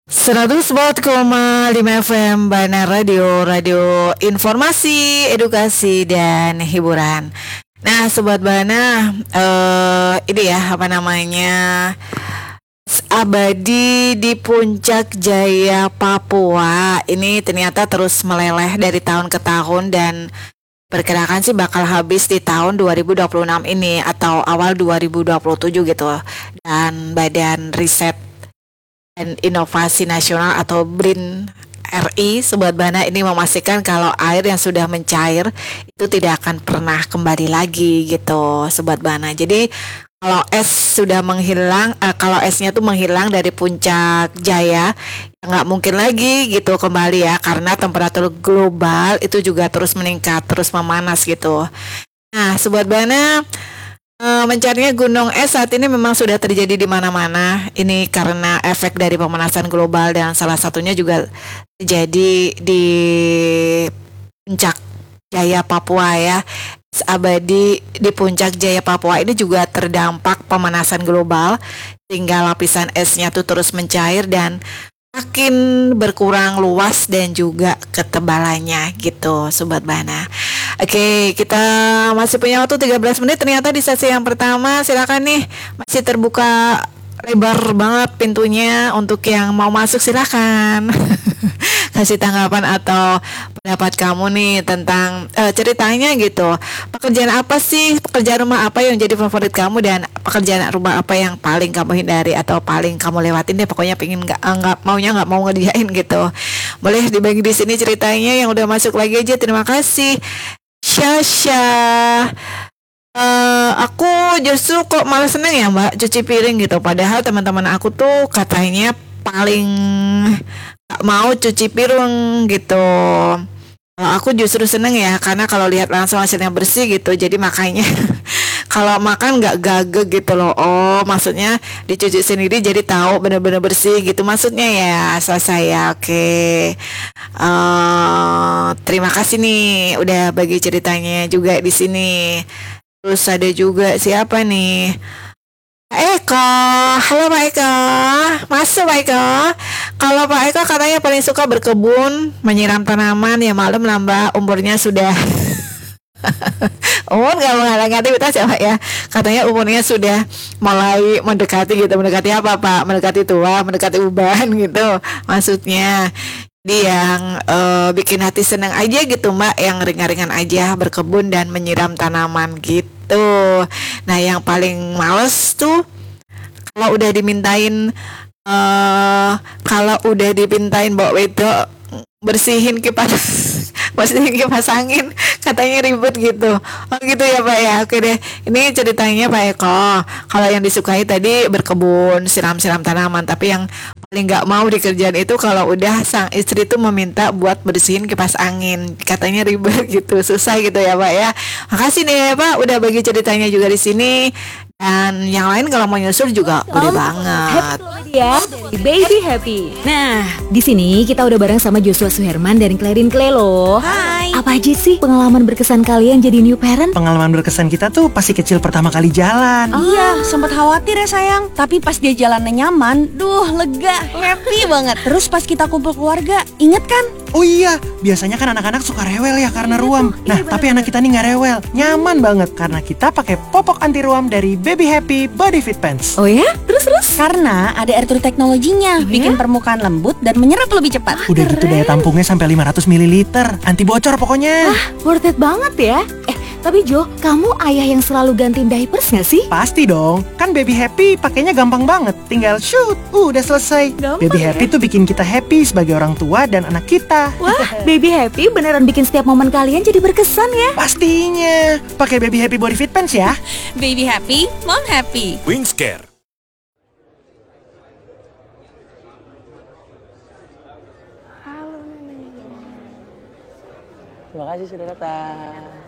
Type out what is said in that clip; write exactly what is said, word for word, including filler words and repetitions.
seratus watt koma lima F M Bana Radio, radio informasi, edukasi dan hiburan. Nah, sobat Bana, eh ini ya apa namanya? Abadi di Puncak Jaya Papua ini ternyata terus meleleh dari tahun ke tahun dan perkirakan sih bakal habis di tahun dua ribu dua puluh enam ini atau awal dua ribu dua puluh tujuh gitu. Dan Badan Riset dan Inovasi Nasional atau BRIN R I Sobat Bana ini memastikan kalau air yang sudah mencair itu tidak akan pernah kembali lagi gitu Sobat Bana. Jadi kalau es sudah menghilang, eh, kalau esnya tuh menghilang dari Puncak Jaya, ya nggak mungkin lagi gitu kembali ya, karena temperatur global itu juga terus meningkat, terus memanas gitu. Nah, Sobat Bana, eh, mencarinya gunung es saat ini memang sudah terjadi di mana-mana. Ini karena efek dari pemanasan global dan salah satunya juga terjadi di Puncak Jaya Papua ya. Abadi di Puncak Jaya Papua ini juga terdampak pemanasan global sehingga lapisan esnya tuh terus mencair dan makin berkurang luas dan juga ketebalannya gitu Sobat Bana. Oke, kita masih punya waktu tiga belas menit ternyata di sesi yang pertama. Silakan nih, masih terbuka lebar banget pintunya untuk yang mau masuk, silakan. Kasih tanggapan atau pendapat kamu nih tentang uh, ceritanya gitu. Pekerjaan apa sih, pekerjaan rumah apa yang jadi favorit kamu dan pekerjaan rumah apa yang paling kamu hindari atau paling kamu lewatin deh, pokoknya pengen nggak nggak maunya nggak mau ngerjain gitu. Boleh dibagi di sini ceritanya, yang udah masuk lagi aja. Terima kasih. Syasha. Uh, aku justru kok malah seneng ya Mbak cuci piring gitu. Padahal teman-teman aku tuh katanya paling gak mau cuci piring gitu. Kalau aku justru seneng ya, karena kalau lihat langsung hasilnya bersih gitu. Jadi makanya kalau makan nggak gageg gitu loh. Oh, maksudnya dicuci sendiri jadi tahu bener-bener bersih gitu. Maksudnya ya, selesai ya. Oke. Uh, terima kasih nih udah bagi ceritanya juga di sini. Terus ada juga siapa nih? Pak Eko, halo Pak Eko, masuk Pak Eko. Kalau Pak Eko katanya paling suka berkebun, menyiram tanaman, ya maklum lah Mbak, umurnya sudah umur gak menghalangi aktivitas ya Pak ya. Katanya umurnya sudah mulai mendekati gitu, mendekati apa Pak? Mendekati tua, mendekati uban gitu maksudnya. Jadi yang uh, bikin hati senang aja gitu Mbak, yang ringan-ringan aja, berkebun dan menyiram tanaman gitu. Nah yang paling males tuh kalau udah dimintain uh, kalau udah dimintain Mbak Wedo bersihin kipas bersihin kipas angin, katanya ribet gitu. Oh gitu ya Pak ya. Oke deh, ini ceritanya Pak Eko. Kalau yang disukai tadi berkebun, siram-siram tanaman, tapi yang paling nggak mau dikerjain itu kalau udah sang istri tuh meminta buat bersihin kipas angin, katanya ribet gitu, susah gitu ya Pak ya. Makasih nih Pak udah bagi ceritanya juga di sini. Dan yang lain kalau mau nyusul juga boleh banget. Ya, dari Baby Happy. Nah, di sini kita udah bareng sama Joshua Suherman dari Clarin Clay loh. Hai. Apa aja sih pengalaman berkesan kalian jadi new parent? Pengalaman berkesan kita tuh pasti kecil pertama kali jalan. Oh. Iya, sempat khawatir ya sayang. Tapi pas dia jalannya nyaman, duh lega, happy banget. Terus pas kita kumpul keluarga, inget kan? Oh iya, biasanya kan anak-anak suka rewel ya karena iya ruam. tuh, Nah, iya tapi anak kita nih nggak rewel, nyaman banget karena kita pakai popok anti ruam dari Baby Happy Body Fit Pants. Oh ya? Terus terus? Karena ada air true teknologinya, iya? bikin permukaan lembut dan menyerap lebih cepat. Udah gitu daya tampungnya sampai lima ratus mililiter, anti bocor pokoknya. Wah, worth it banget ya. Eh, tapi Jo, kamu ayah yang selalu gantiin diapers gak sih? Pasti dong, kan Baby Happy pakainya gampang banget, tinggal shoot, uh, udah selesai. Gampang Baby ya? Happy tuh bikin kita happy sebagai orang tua dan anak kita. Wah, Baby Happy beneran bikin setiap momen kalian jadi berkesan ya. Pastinya, pakai Baby Happy Body Fit Pants ya. Baby happy, mom happy. Wingscare. Terima kasih sudah datang.